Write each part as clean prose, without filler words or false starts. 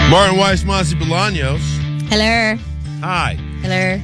Martin Weiss, Monty Bolaños. Hello. Hi. Hello.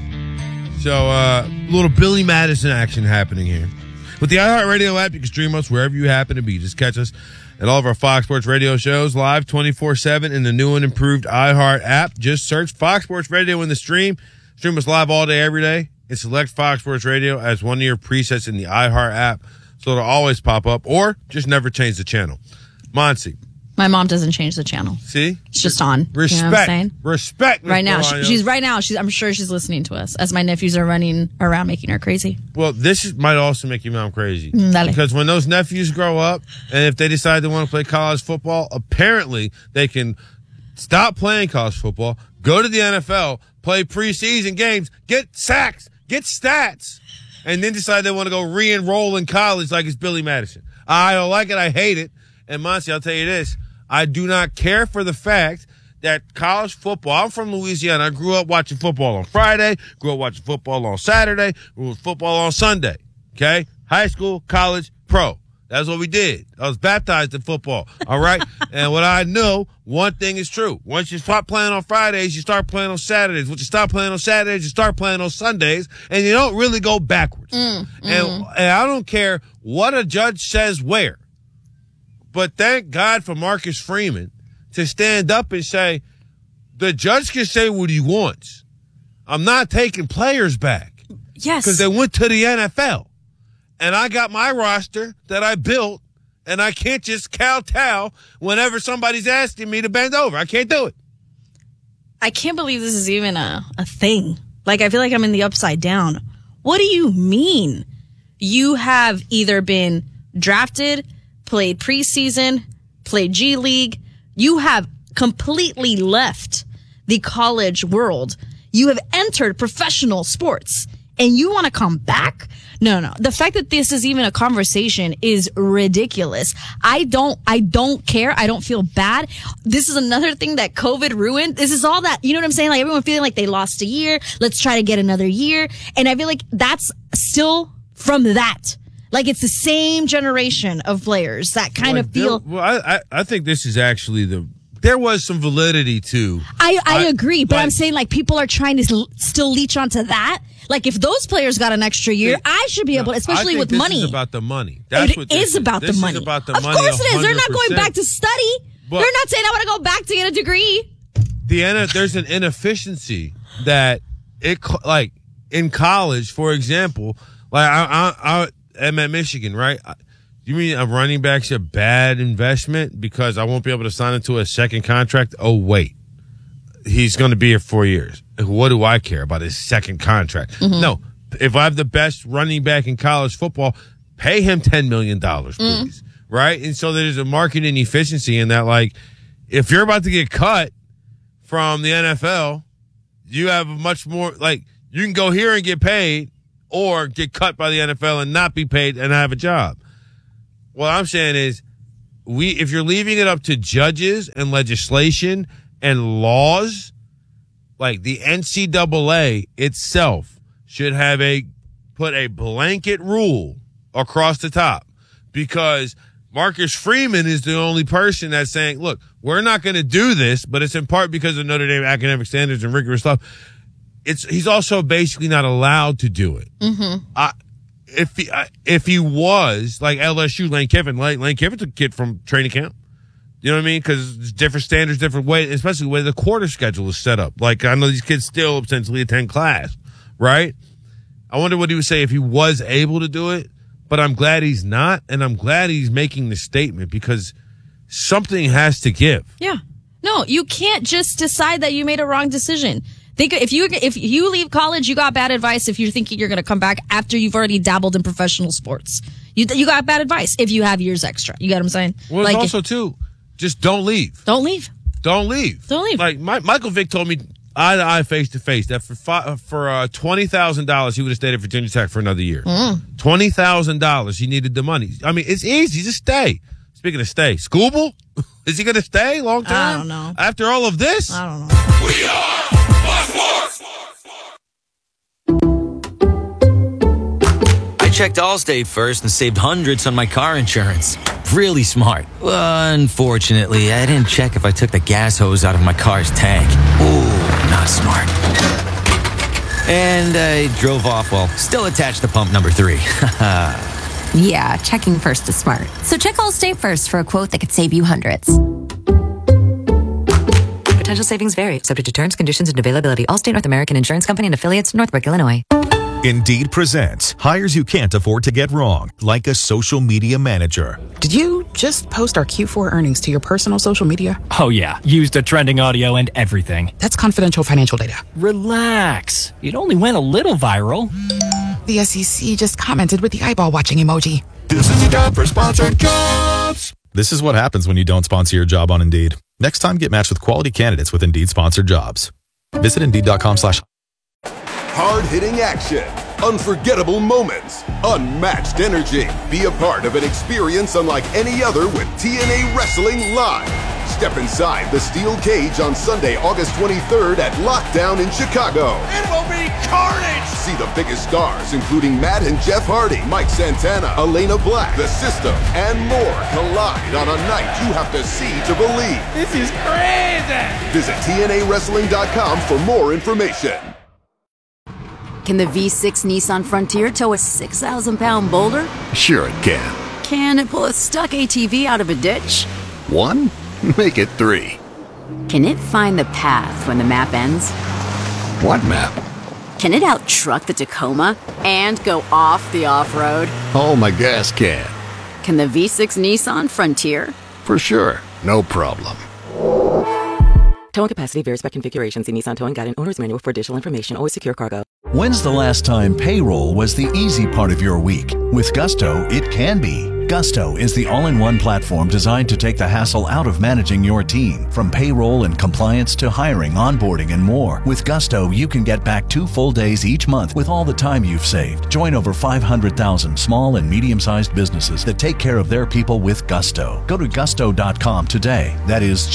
So, little Billy Madison action happening here. With the iHeartRadio app, you can stream us wherever you happen to be. Just catch us at all of our Fox Sports Radio shows live 24/7 in the new and improved iHeart app. Just search Fox Sports Radio in the stream. Stream us live all day, every day, and select Fox Sports Radio as one of your presets in the iHeart app, so it'll always pop up, or just never change the channel. Monty. My mom doesn't change the channel. See? It's just on. Respect. You know what I'm saying? Respect. Right now. I'm sure she's listening to us as my nephews are running around making her crazy. Well, might also make your mom crazy. Dale. Because when those nephews grow up, and if they decide they want to play college football, apparently they can stop playing college football, go to the NFL, play preseason games, get sacks, get stats, and then decide they want to go re-enroll in college like it's Billy Madison. I don't like it. I hate it. And Monty, I'll tell you this. I do not care for the fact that college football, I'm from Louisiana. I grew up watching football on Friday, grew up watching football on Saturday, grew up football on Sunday. Okay? High school, college, pro. That's what we did. I was baptized in football. All right? And what I know, one thing is true. Once you start playing on Fridays, you start playing on Saturdays. Once you start playing on Saturdays, you start playing on Sundays, and you don't really go backwards. And I don't care what a judge says where. But thank God for Marcus Freeman to stand up and say, the judge can say what he wants. I'm not taking players back. Yes. Because they went to the NFL. And I got my roster that I built, and I can't just kowtow whenever somebody's asking me to bend over. I can't do it. I can't believe this is even a thing. Like, I feel like I'm in the upside down. What do you mean? You have either been drafted, played preseason, played G League. You have completely left the college world. You have entered professional sports and you want to come back? No. The fact that this is even a conversation is ridiculous. I don't care. I don't feel bad. This is another thing that COVID ruined. This is all that, you know what I'm saying? Like everyone feeling like they lost a year. Let's try to get another year. And I feel like that's still from that. Like it's the same generation of players that kind of feel. I think this is actually there was some validity to. I agree, but I'm saying like people are trying to still leech onto that. Like if those players got an extra year, I should be able, especially with money. This is about the money. It is about the money. Of course it is. They're not going back to study. They're not saying I want to go back to get a degree. There's an inefficiency that like in college, for example, like I'm at Michigan, right? You mean a running back's a bad investment because I won't be able to sign into a second contract? Oh, wait. He's going to be here 4 years. What do I care about his second contract? Mm-hmm. No. If I have the best running back in college football, pay him $10 million, please. Right? And so there's a market inefficiency in that, like, if you're about to get cut from the NFL, you have a much more, like, you can go here and get paid, or get cut by the NFL and not be paid and have a job. What I'm saying is, if you're leaving it up to judges and legislation and laws, like the NCAA itself should have put a blanket rule across the top, because Marcus Freeman is the only person that's saying, look, we're not going to do this, but it's in part because of Notre Dame academic standards and rigorous stuff. He's also basically not allowed to do it. Mm-hmm. If he was like LSU, Lane Kiffin's a kid from training camp. You know what I mean? Because it's different standards, different way, especially the way the quarter schedule is set up. Like I know these kids still potentially attend class, right? I wonder what he would say if he was able to do it. But I'm glad he's not, and I'm glad he's making the statement because something has to give. Yeah. No, you can't just decide that you made a wrong decision. Think if you leave college, you got bad advice if you're thinking you're going to come back after you've already dabbled in professional sports. You got bad advice if you have years extra. You got what I'm saying? Well, like, also, too, just don't leave. Don't leave. Don't leave. Don't leave. Like, Michael Vick told me eye to eye, face to face, that for $20,000, he would have stayed at Virginia Tech for another year. $20,000, he needed the money. I mean, it's easy. Just stay. Speaking of stay, Scooble? Is he going to stay long term? I don't know. After all of this? I don't know. We are Fox Sports. I checked Allstate first and saved hundreds on my car insurance. Really smart. Unfortunately, I didn't check if I took the gas hose out of my car's tank. Ooh, not smart. And I drove off while still attached to pump number 3. Yeah, checking first is smart. So check Allstate first for a quote that could save you hundreds. Potential savings vary, subject to terms, conditions, and availability. Allstate North American Insurance Company and affiliates, Northbrook, Illinois. Indeed presents hires you can't afford to get wrong, like a social media manager. Did you just post our Q4 earnings to your personal social media? Oh yeah, used a trending audio and everything. That's confidential financial data. Relax. It only went a little viral. The SEC just commented with the eyeball watching emoji. This is the time for sponsored jobs. This is what happens when you don't sponsor your job on Indeed. Next time, get matched with quality candidates with Indeed sponsored jobs. Visit Indeed.com/ Hard-hitting action, unforgettable moments, unmatched energy. Be a part of an experience unlike any other with TNA Wrestling Live. Step inside the steel cage on Sunday, August 23rd at Lockdown in Chicago. It will be carnage! See the biggest stars, including Matt and Jeff Hardy, Mike Santana, Elena Black, The System, and more collide on a night you have to see to believe. This is crazy! Visit TNAWrestling.com for more information. Can the V6 Nissan Frontier tow a 6,000-pound boulder? Sure it can. Can it pull a stuck ATV out of a ditch? 1? Make it 3. Can it find the path when the map ends? What map? Can it out-truck the Tacoma and go off the off-road? Oh, my gas can. Can the V6 Nissan Frontier? For sure. No problem. Towing capacity varies by configuration. See Nissan Towing Guide and Owner's Manual for additional information. Always secure cargo. When's the last time payroll was the easy part of your week? With Gusto, it can be. Gusto is the all-in-one platform designed to take the hassle out of managing your team. From payroll and compliance to hiring, onboarding, and more. With Gusto, you can get back 2 full days each month with all the time you've saved. Join over 500,000 small and medium-sized businesses that take care of their people with Gusto. Go to gusto.com today. That is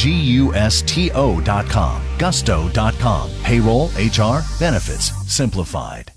Gusto.com. Gusto.com. Payroll, HR, benefits, simplified.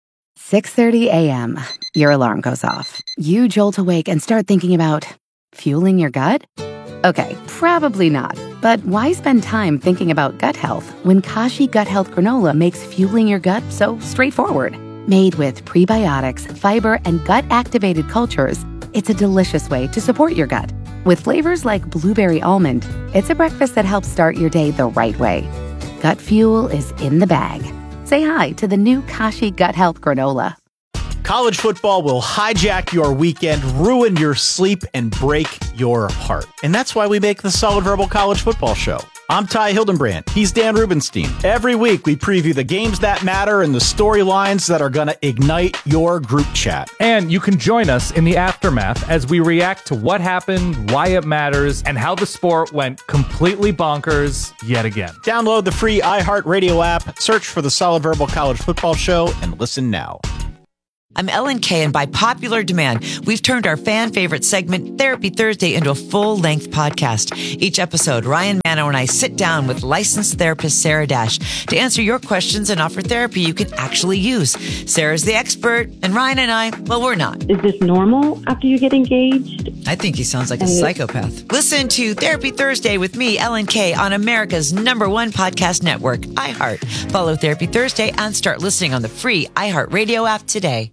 6:30 a.m. Your alarm goes off. You jolt awake and start thinking about fueling your gut? Okay, probably not. But why spend time thinking about gut health when Kashi Gut Health Granola makes fueling your gut so straightforward? Made with prebiotics, fiber, and gut-activated cultures, it's a delicious way to support your gut. With flavors like blueberry almond, it's a breakfast that helps start your day the right way. Gut fuel is in the bag. Say hi to the new Kashi Gut Health Granola. College football will hijack your weekend, ruin your sleep, and break your heart. And that's why we make the Solid Verbal College Football Show. I'm Ty Hildenbrand. He's Dan Rubenstein. Every week, we preview the games that matter and the storylines that are going to ignite your group chat. And you can join us in the aftermath as we react to what happened, why it matters, and how the sport went completely bonkers yet again. Download the free iHeartRadio app, search for the Solid Verbal College Football Show, and listen now. I'm Ellen Kay, and by popular demand, we've turned our fan favorite segment, Therapy Thursday, into a full-length podcast. Each episode, Ryan Mano and I sit down with licensed therapist Sarah Dash to answer your questions and offer therapy you can actually use. Sarah's the expert, and Ryan and I, well, we're not. Is this normal after you get engaged? I think he sounds like a psychopath. Listen to Therapy Thursday with me, Ellen Kay, on America's #1 podcast network, iHeart. Follow Therapy Thursday and start listening on the free iHeartRadio app today.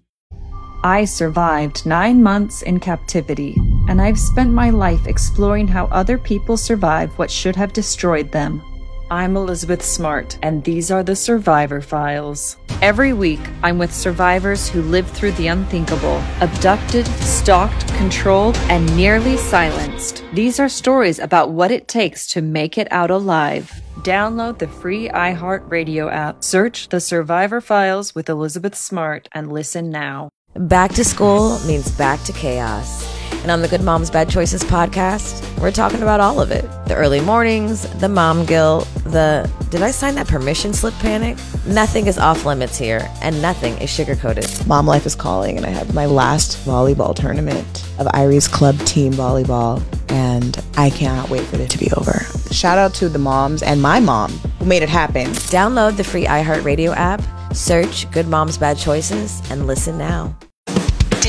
I survived 9 months in captivity, and I've spent my life exploring how other people survive what should have destroyed them. I'm Elizabeth Smart, and these are the Survivor Files. Every week, I'm with survivors who lived through the unthinkable, abducted, stalked, controlled, and nearly silenced. These are stories about what it takes to make it out alive. Download the free iHeartRadio app, search The Survivor Files with Elizabeth Smart, and listen now. Back to school means back to chaos. And on the Good Moms Bad Choices podcast, we're talking about all of it. The early mornings, the mom guilt, the did I sign that permission slip panic? Nothing is off limits here, and nothing is sugar-coated. Mom life is calling, and I have my last volleyball tournament of Irie's club team volleyball, and I cannot wait for it to be over. Shout out to the moms and my mom who made it happen. Download the free iHeartRadio app, search Good Moms Bad Choices, and listen now. Did you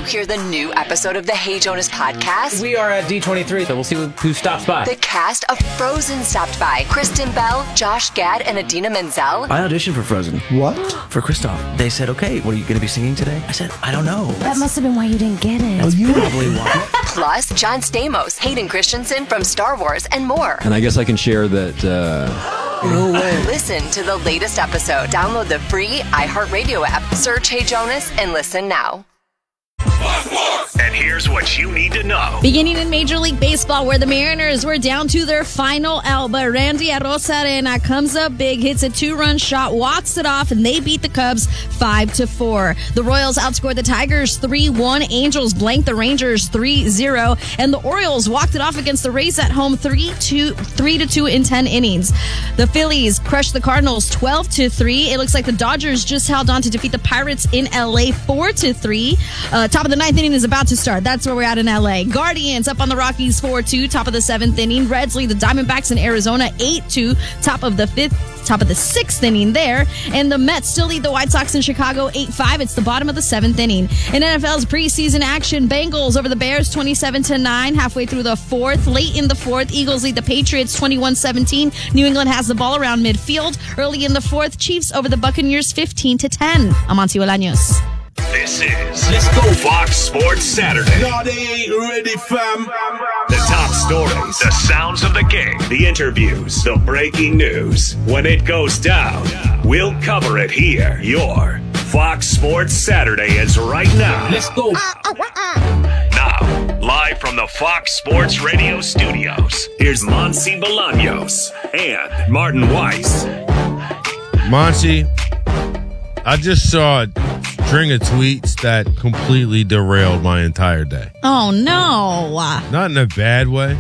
hear the new episode of the Hey Jonas podcast? We are at D23, so we'll see who stops by. The cast of Frozen stopped by. Kristen Bell, Josh Gad, and Idina Menzel. I auditioned for Frozen. What? For Kristoff. They said, okay, what are you going to be singing today? I said, I don't know. That must have been why you didn't get it. That's probably why. Plus, John Stamos, Hayden Christensen from Star Wars, and more. And I guess I can share that, No way. Listen to the latest episode. Download the free iHeartRadio app. Search Hey Jonas and listen now. And here's what you need to know. Beginning in Major League Baseball, where the Mariners were down to their final out, but Randy Arozarena comes up big, hits a 2-run shot, walks it off, and they beat the Cubs 5-4. The Royals outscored the Tigers 3-1. Angels blanked the Rangers 3-0, and the Orioles walked it off against the Rays at home 3-2 in 10 innings. The Phillies crushed the Cardinals 12-3. It looks like the Dodgers just held on to defeat the Pirates in LA 4-3. Top of the 9th inning is about to start. That's where we're at in LA. Guardians up on the Rockies 4-2. Top of the 7th inning. Reds lead the Diamondbacks in Arizona 8-2. Top of the 6th inning there. And the Mets still lead the White Sox in Chicago 8-5. It's the bottom of the 7th inning. In NFL's preseason action, Bengals over the Bears 27-9. Halfway through the 4th. Late in the 4th, Eagles lead the Patriots 21-17. New England has the ball around midfield. Early in the 4th, Chiefs over the Buccaneers 15-10. Amancio Bolaños. This is Let's Go Fox Sports Saturday. No, they ain't ready, fam. The top stories, the sounds of the game, the interviews, the breaking news. When it goes down, we'll cover it here. Your Fox Sports Saturday is right now. Let's go. Now, live from the Fox Sports Radio studios, here's Monsi Bolaños and Martin Weiss. Monsi, I just saw a string of tweets that completely derailed my entire day. Oh, no. Not in a bad way,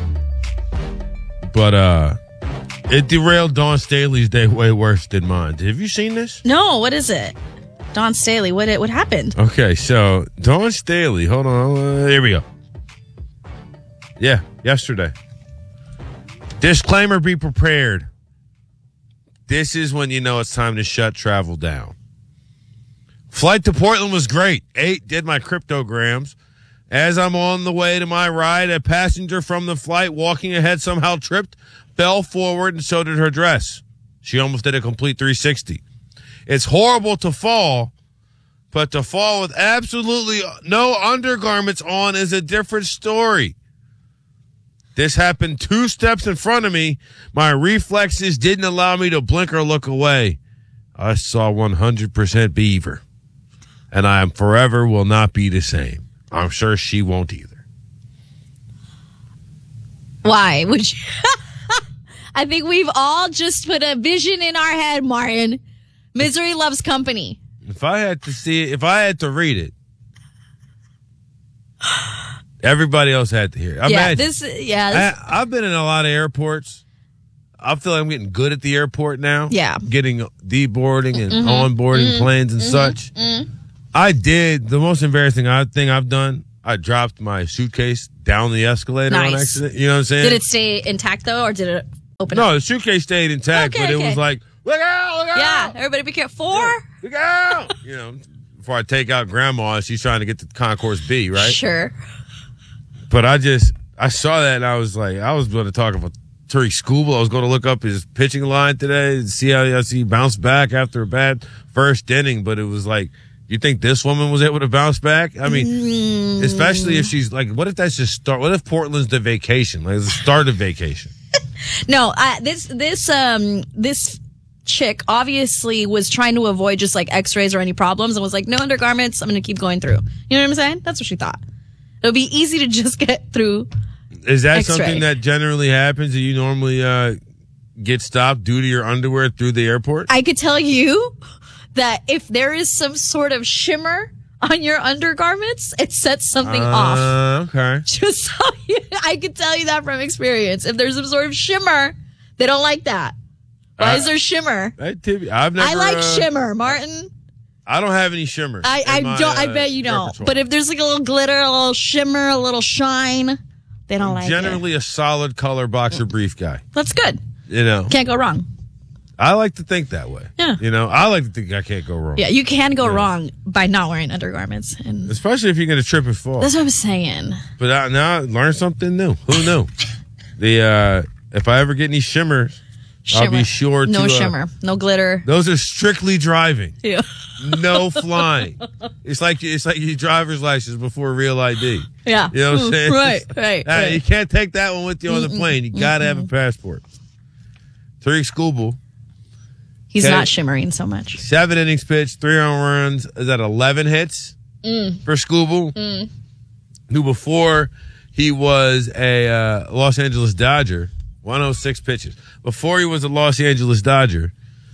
but it derailed Dawn Staley's day way worse than mine. Have you seen this? No, what is it? Dawn Staley, what happened? Okay, so Dawn Staley, hold on, here we go. Yeah, yesterday. Disclaimer, be prepared. This is when you know it's time to shut travel down. Flight to Portland was great. 8, did my cryptograms. As I'm on the way to my ride, a passenger from the flight walking ahead somehow tripped, fell forward, and so did her dress. She almost did a complete 360. It's horrible to fall, but to fall with absolutely no undergarments on is a different story. This happened 2 steps in front of me. My reflexes didn't allow me to blink or look away. I saw 100% beaver. And I am forever will not be the same. I'm sure she won't either. Why would you? I think we've all just put a vision in our head, Martin. Misery loves company. If I had to see it, if I had to read it, everybody else had to hear it. I've been in a lot of airports. I feel like I'm getting good at the airport now. Yeah. Getting deboarding and onboarding planes and such. I did. The most embarrassing thing I've done, I dropped my suitcase down the escalator on accident. You know what I'm saying? Did it stay intact, though, or did it open up? No, the suitcase stayed intact, but it was like, look out, look out. Yeah, everybody be careful. 4? Look out. You know, before I take out Grandma, she's trying to get to Concourse B, right? Sure. But I saw that, and I was like, I was going to talk about Tariq Skubal. I was going to look up his pitching line today and see how he bounced back after a bad first inning, but it was like, you think this woman was able to bounce back? I mean, especially if she's like, what if that's just start? What if Portland's the vacation? Like, it's the start of vacation. No, this chick obviously was trying to avoid just like x-rays or any problems and was like, no undergarments, I'm going to keep going through. You know what I'm saying? That's what she thought. It would be easy to just get through. Is that X-ray. Something that generally happens? Do you normally get stopped due to your underwear through the airport? I could tell you that if there is some sort of shimmer on your undergarments, it sets something off. Okay. Just so I could tell you that from experience. If there's some sort of shimmer, they don't like that. Why is there shimmer? I like shimmer, Martin. I don't have any shimmer. I bet you don't. But if there's like a little glitter, a little shimmer, a little shine, they don't like it. Generally a solid color boxer brief guy. That's good. You know. Can't go wrong. I like to think that way. Yeah. You know, I like to think I can't go wrong. Yeah, you can go wrong by not wearing undergarments. And Especially if you're going to trip and fall. that's what I'm saying. But now I learned something new. Who knew? If I ever get any shimmers, I'll be sure to. No shimmer. No glitter. Those are strictly driving. Yeah. No flying. It's like your driver's license before real ID. Yeah. You know what I'm saying? Right. You can't take that one with you on the plane. You got to have a passport. Tariq Skubal. He's not shimmering so much. 7 innings pitched, 3 home runs. Is that 11 hits for Skubal? Who before he was a Los Angeles Dodger, 106 pitches. Before he was a Los Angeles Dodger,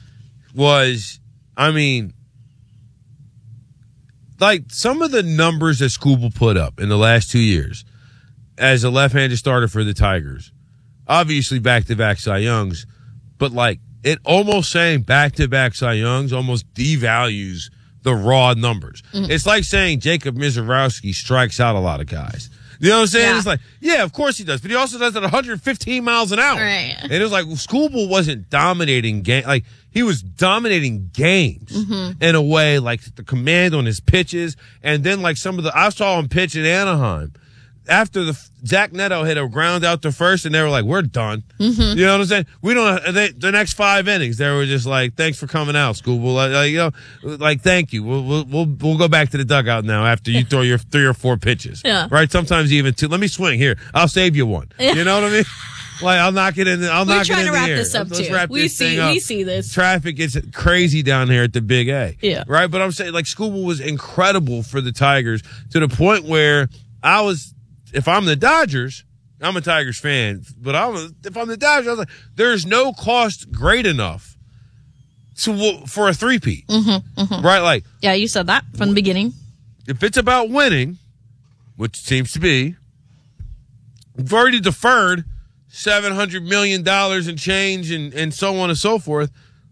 like some of the numbers that Skubal put up in the last 2 years as a left-handed starter for the Tigers, obviously back-to-back Cy Youngs, but like it almost saying back-to-back Cy Youngs almost devalues the raw numbers. It's like saying Jacob Mizorowski strikes out a lot of guys. You know what I'm saying? Yeah. It's like, yeah, of course he does, but he also does it at 115 miles an hour. Right. And it was like Skubal wasn't dominating game, like he was dominating games in a way, like the command on his pitches, and then like I saw him pitch in Anaheim after Zach Neto hit a ground out to first, and they were like, "We're done." You know what I'm saying? We don't. The next 5 innings, they were just like, "Thanks for coming out, Skubal." Thank you. We'll go back to the dugout now after you throw your 3 or 4 pitches. Yeah. Right. Sometimes even 2. Let me swing here. I'll save you one. Yeah. You know what I mean? Like I'll knock it in. We're trying to wrap this up Let's too. wrap We this thing up. we see this. Traffic gets crazy down here at the Big A. Yeah. Right. But I'm saying like Skubal was incredible for the Tigers to the point where if I'm the Dodgers, I'm a Tigers fan, but if I'm the Dodgers, I was like, there's no cost great enough for a three-peat. Right? Like, Yeah, you said that from the beginning. if it's about winning, which it seems to be, we've already deferred $700 million in change and so on and so forth.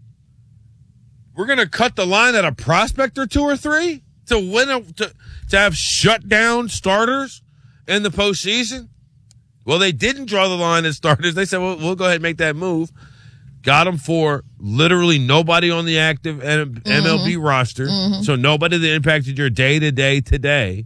We're going to cut the line at a prospect or 2 or 3 to win, to have shutdown starters in the postseason? Well, they didn't draw the line as starters. They said, well, we'll go ahead and make that move. Got them for literally nobody on the active MLB roster. So nobody that impacted your day-to-day today,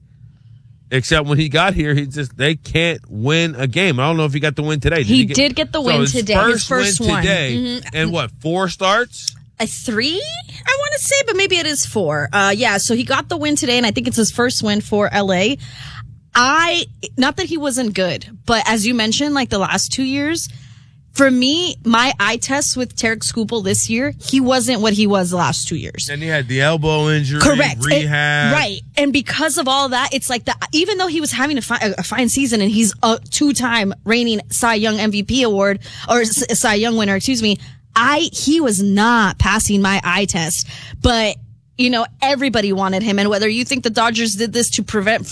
except when he got here, they can't win a game. I don't know if he got the win today. He did get the win today. His first win one. today. And what, 4 starts? A 3, I want to say, but maybe it is 4. Yeah, so he got the win today, and I think it's his first win for LA. Not that he wasn't good, but as you mentioned, like the last 2 years, for me, my eye test with Tariq Skubal this year, he wasn't what he was the last 2 years. And he had the elbow injury, correct, rehab. Right. And because of all that, it's like even though he was having a fine season and he's a 2-time reigning Cy Young MVP award, or Cy Young winner, excuse me, he was not passing my eye test. But everybody wanted him, and whether you think the Dodgers did this to prevent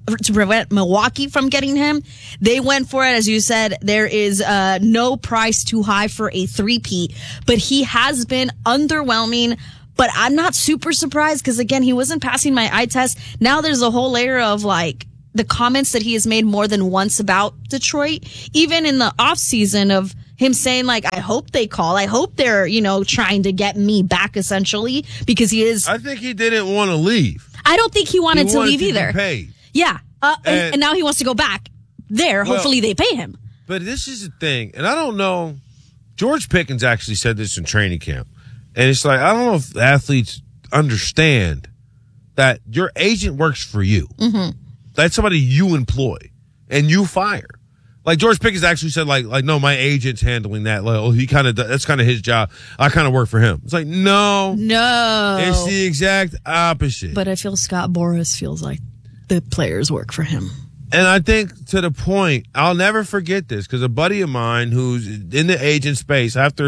Milwaukee from getting him, they went for it. As you said, there is no price too high for a three-peat, but he has been underwhelming. But I'm not super surprised because again, he wasn't passing my eye test. Now there's a whole layer of like the comments that he has made more than once about Detroit, even in the off season of him saying like, I hope they call. I hope they're, trying to get me back essentially because he is. I think he didn't want to leave. I don't think he wanted to leave to either. Be paid. Yeah. And now he wants to go back there. Hopefully they pay him. But this is the thing. And I don't know. George Pickens actually said this in training camp. And it's like, I don't know if athletes understand that your agent works for you. That's somebody you employ and you fire. Like George Pickens actually said, like no, my agent's handling that. Like, he that's kind of his job. I kind of work for him. It's like no, it's the exact opposite. But I feel Scott Boras feels like the players work for him. And I think to the point, I'll never forget this because a buddy of mine who's in the agent space after,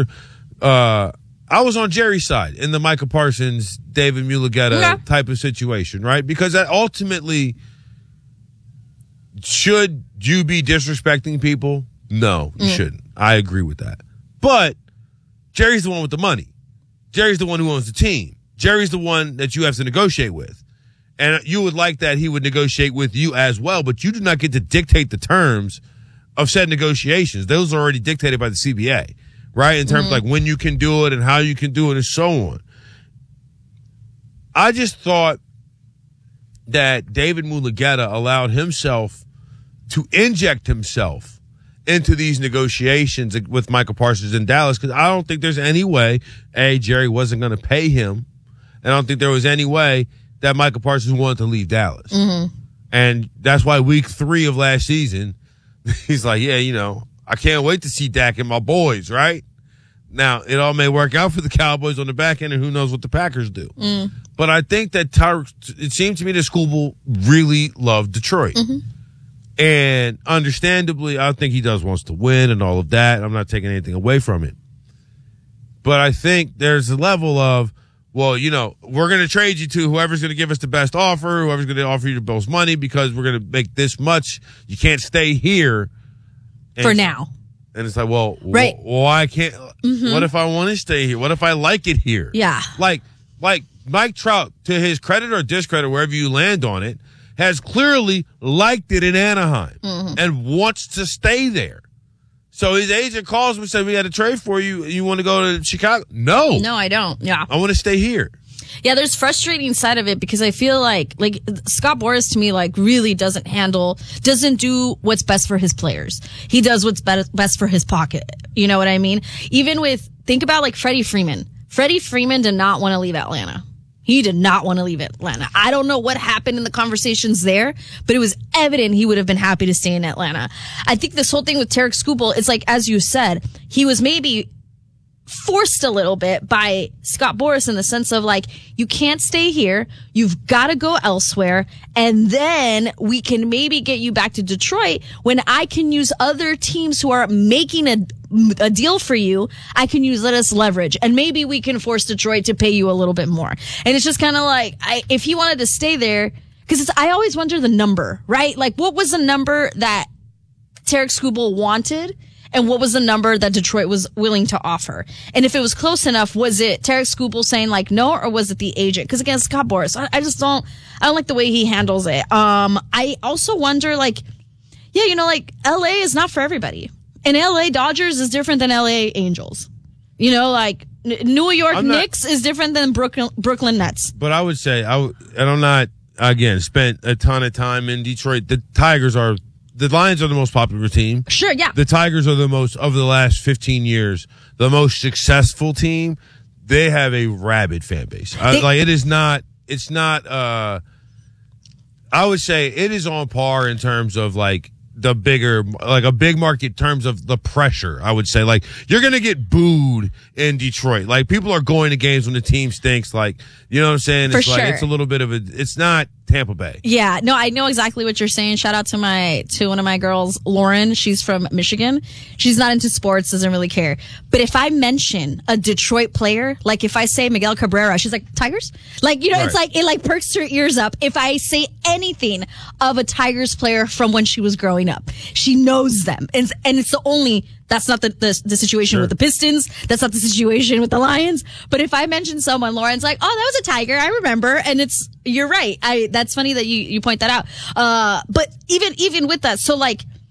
I was on Jerry's side in the Micah Parsons, David Mulugeta type of situation, right? Because that ultimately. Should you be disrespecting people? No, you shouldn't. I agree with that. But Jerry's the one with the money. Jerry's the one who owns the team. Jerry's the one that you have to negotiate with. And you would like that he would negotiate with you as well, but you do not get to dictate the terms of said negotiations. Those are already dictated by the CBA, right? In terms of like when you can do it and how you can do it and so on. I just thought that David Mulugheta allowed himself to inject himself into these negotiations with Michael Parsons in Dallas, because I don't think there's any way, Jerry wasn't going to pay him, and I don't think there was any way that Michael Parsons wanted to leave Dallas. And that's why week 3 of last season, he's like, yeah, I can't wait to see Dak and my boys, right? Now, it all may work out for the Cowboys on the back end, and who knows what the Packers do. But I think that it seemed to me that Skubal really loved Detroit. And understandably, I think he wants to win and all of that. I'm not taking anything away from it. But I think there's a level of, well, we're going to trade you to whoever's going to give us the best offer, whoever's going to offer you the most money, because we're going to make this much. You can't stay here. For now. And it's like, well, right. I can't. What if I want to stay here? What if I like it here? Yeah. Like Mike Trout, to his credit or discredit, wherever you land on it, has clearly liked it in Anaheim and wants to stay there. So his agent calls him and said, we had a trade for you. You want to go to Chicago? No. No, I don't. Yeah. I want to stay here. Yeah, there's frustrating side of it because I feel like Scott Boras to me really doesn't do what's best for his players. He does what's best for his pocket. You know what I mean? Even think about Freddie Freeman. Freddie Freeman did not want to leave Atlanta. He did not want to leave Atlanta. I don't know what happened in the conversations there, but it was evident he would have been happy to stay in Atlanta. I think this whole thing with Tarik Skubal, it's like, as you said, he was maybe forced a little bit by Scott Boras in the sense of you can't stay here. You've got to go elsewhere. And then we can maybe get you back to Detroit when I can use other teams who are making a deal for you. I can use that as leverage. And maybe we can force Detroit to pay you a little bit more. And it's just kind of if he wanted to stay there, because I always wonder the number, right? What was the number that Tarik Skubal wanted? And what was the number that Detroit was willing to offer? And if it was close enough, was it Tarik Skubal saying no, or was it the agent? Because again, Scott Boras, I just don't like the way he handles it. I also wonder, LA is not for everybody. And LA Dodgers is different than LA Angels. New York Knicks is different than Brooklyn Nets. But I would say, and I'm not, again, spent a ton of time in Detroit. The Lions are the most popular team. Sure, yeah. The Tigers are the most, of the last 15 years, the most successful team. They have a rabid fan base. It's not, I would say it is on par in terms of the bigger, a big market in terms of the pressure, I would say. You're going to get booed in Detroit. People are going to games when the team stinks. You know what I'm saying? For it's sure. It's a little bit of it's not Tampa Bay. Yeah, no, I know exactly what you're saying. Shout out to one of my girls, Lauren. She's from Michigan. She's not into sports, doesn't really care. But if I mention a Detroit player, if I say Miguel Cabrera, she's like, Tigers? Right. It's it perks her ears up. If I say anything of a Tigers player from when she was growing up, she knows them. And it's that's not the situation with the Pistons. That's not the situation with the Lions. But if I mention someone, Lauren's like, oh, that was a Tiger. I remember. And you're right. That's funny that you point that out. But even with that, so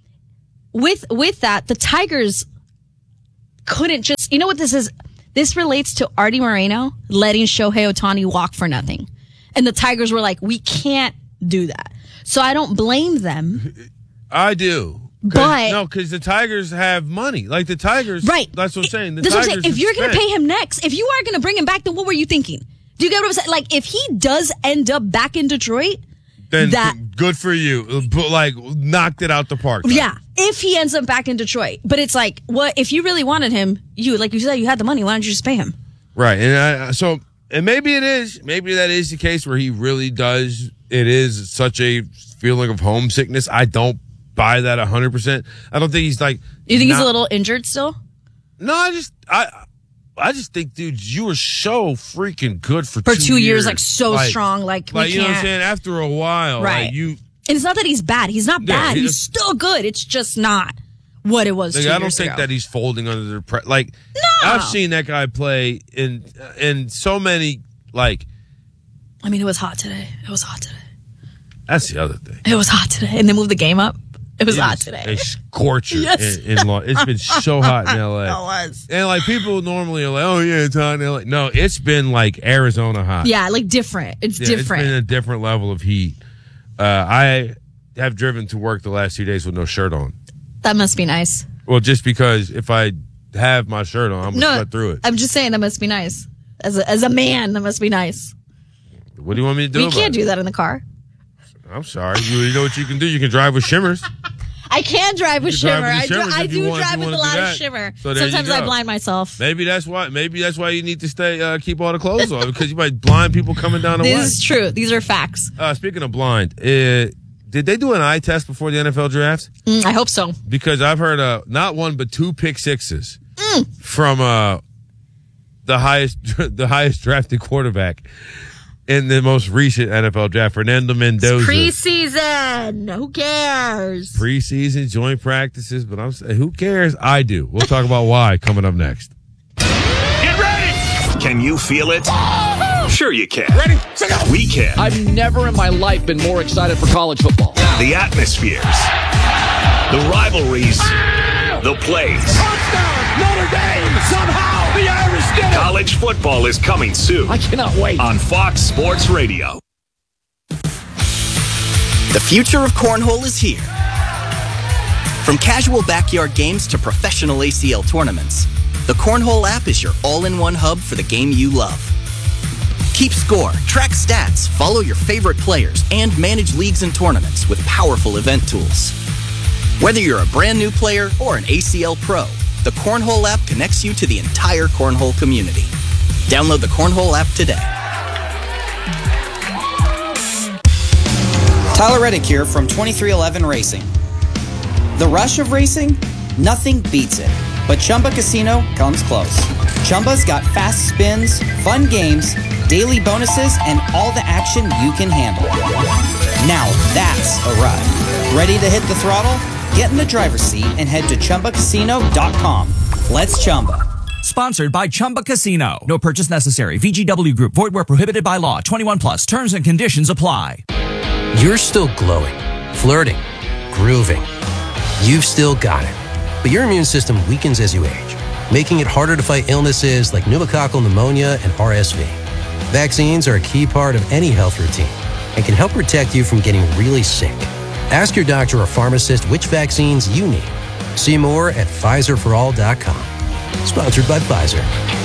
with that, the Tigers couldn't just, you know what this is? This relates to Artie Moreno letting Shohei Ohtani walk for nothing. And the Tigers were like, we can't do that. So I don't blame them. I do. Because the Tigers have money. The Tigers, right? That's what I'm saying. If you're going to pay him next, if you are going to bring him back, then what were you thinking? Do you get what I'm saying? If he does end up back in Detroit, then good for you. Knocked it out the park. Yeah, if he ends up back in Detroit. But it's what if you really wanted him? You said, you had the money. Why don't you just pay him? Right, and maybe it is. Maybe that is the case where he really does. It is such a feeling of homesickness. I don't buy that 100%. I don't think he's You think he's a little injured still? No, I just think, dude, you were so freaking good for 2 years, so strong, you know what I'm saying? After a while, right? And it's not that he's bad. He's not bad. He's still good. It's just not what it was. 2 years ago. I don't think that he's folding under the pressure. No, I've seen that guy play in so many. It was hot today. That's the other thing. It was hot today, and they moved the game up. It was hot today. A scorcher Yes. in law. It's been so hot in LA. It was. And like people normally are like, oh yeah, it's hot in LA. No, it's been like Arizona hot. Yeah, like different. It's different. It's been a different level of heat. I have driven to work the last 2 days with no shirt on. That must be nice. Well, just because if I have my shirt on, I'm going to sweat through it. I'm just saying that must be nice. As a man, that must be nice. What do you want me to do You about can't it? do that in the car. I'm sorry. You know what you can do? You can drive with shimmers. I can drive with You can shimmer. drive with the shimmers I if you do want- if drive you with a wanna lot do of that. shimmer. So there you Sometimes I go. blind myself. Maybe that's why you need to stay keep all the clothes on, because you might blind people coming down the way. This is true. These are facts. Speaking of blind, did they do an eye test before the NFL draft? I hope so. Because I've heard not one but 2 pick sixes from the highest drafted quarterback in the most recent NFL draft, Fernando Mendoza. Preseason. Who cares? Preseason, joint practices, but I'm saying, who cares? I do. We'll talk about why coming up next. Get ready! Can you feel it? Sure you can. Ready? We can. I've never in my life been more excited for college football. The atmospheres, the rivalries, the plays. Touchdown, Notre Dame! Somehow the Irish did it! College football is coming soon. I cannot wait. On Fox Sports Radio. The future of cornhole is here. From casual backyard games to professional ACL tournaments, the Cornhole app is your all-in-one hub for the game you love. Keep score, track stats, follow your favorite players, and manage leagues and tournaments with powerful event tools. Whether you're a brand new player or an ACL pro, the Cornhole app connects you to the entire cornhole community. Download the Cornhole app today. Tyler Reddick here from 2311 Racing. The rush of racing? Nothing beats it. But Chumba Casino comes close. Chumba's got fast spins, fun games, daily bonuses, and all the action you can handle. Now that's a ride. Ready to hit the throttle? Get in the driver's seat and head to ChumbaCasino.com. Let's Chumba. Sponsored by Chumba Casino. No purchase necessary. VGW Group. Void where prohibited by law. 21 plus. Terms and conditions apply. You're still glowing, flirting, grooving. You've still got it. But your immune system weakens as you age, making it harder to fight illnesses like pneumococcal pneumonia and RSV. Vaccines are a key part of any health routine and can help protect you from getting really sick. Ask your doctor or pharmacist which vaccines you need. See more at PfizerForAll.com. Sponsored by Pfizer.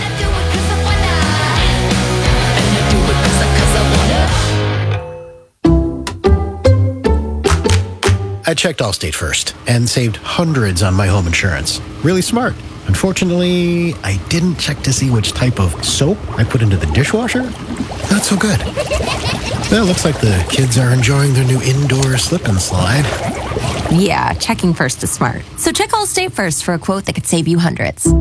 I checked Allstate first and saved hundreds on my home insurance. Really smart. Unfortunately, I didn't check to see which type of soap I put into the dishwasher. Not so good. Well, looks like the kids are enjoying their new indoor slip and slide. Yeah, checking first is smart. So check Allstate first for a quote that could save you hundreds.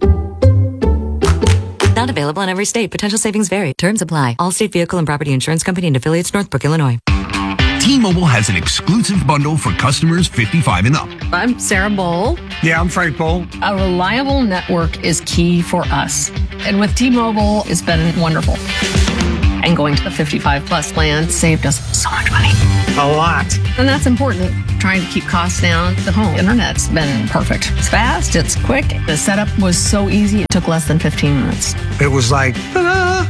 Not available in every state. Potential savings vary. Terms apply. Allstate Vehicle and Property Insurance Company and affiliates, Northbrook, Illinois. T-Mobile has an exclusive bundle for customers 55 and up. I'm Sarah Bowl. Yeah, I'm Frank Bowl. A reliable network is key for us. And with T-Mobile, it's been wonderful. And going to the 55 plus plan saved us so much money. A lot. And that's important. Trying to keep costs down. The home internet's been perfect. It's fast, it's quick. The setup was so easy, it took less than 15 minutes. It was like, ta-da!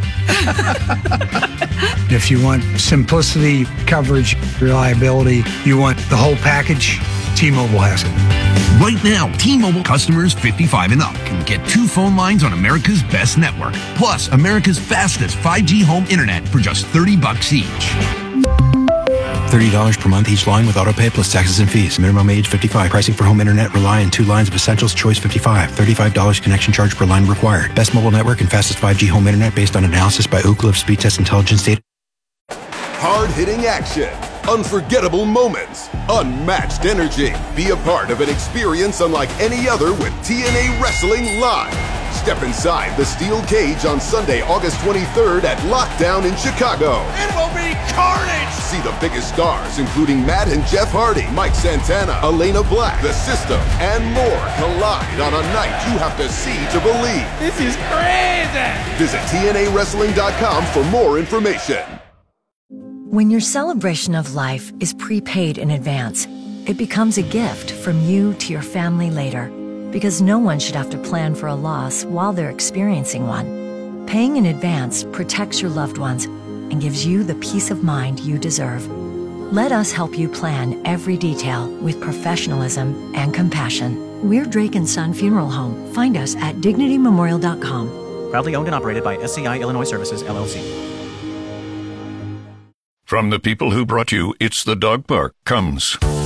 If you want simplicity, coverage, reliability, you want the whole package, T-Mobile has it. Right now, T-Mobile customers 55 and up can get 2 phone lines on America's best network, plus America's fastest 5G home internet for just $30 each. $30 per month each line with autopay plus taxes and fees. Minimum age 55. Pricing for home internet rely on 2 lines of essentials. Choice 55. $35 connection charge per line required. Best mobile network and fastest 5G home internet based on analysis by Ookla of Speed Test Intelligence data. Hard-hitting action, unforgettable moments, unmatched energy. Be a part of an experience unlike any other with TNA Wrestling Live. Step inside the steel cage on Sunday, August 23rd at Lockdown in Chicago. It will be carnage! See the biggest stars, including Matt and Jeff Hardy, Mike Santana, Elena Black, The System, and more collide on a night you have to see to believe. This is crazy! Visit TNAWrestling.com for more information. When your celebration of life is prepaid in advance, it becomes a gift from you to your family later. Because no one should have to plan for a loss while they're experiencing one. Paying in advance protects your loved ones and gives you the peace of mind you deserve. Let us help you plan every detail with professionalism and compassion. We're Drake & Son Funeral Home. Find us at dignitymemorial.com. Proudly owned and operated by SCI Illinois Services, LLC. From the people who brought you It's the Dog Park comes